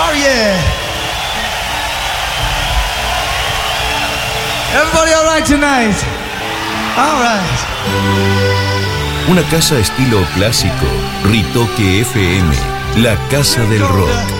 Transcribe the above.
Oh yeah. Everybody all right tonight? All right. Una casa estilo clásico, Ritoque FM, la casa del rock.